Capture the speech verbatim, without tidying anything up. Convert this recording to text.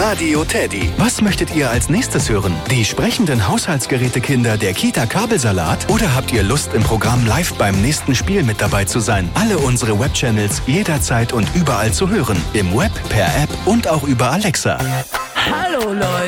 Radio Teddy. Was möchtet ihr als nächstes hören? Die sprechenden Haushaltsgerätekinder der Kita Kabelsalat? Oder habt ihr Lust, im Programm live beim nächsten Spiel mit dabei zu sein? Alle unsere Webchannels jederzeit und überall zu hören. Im Web, per App und auch über Alexa. Hallo Leute!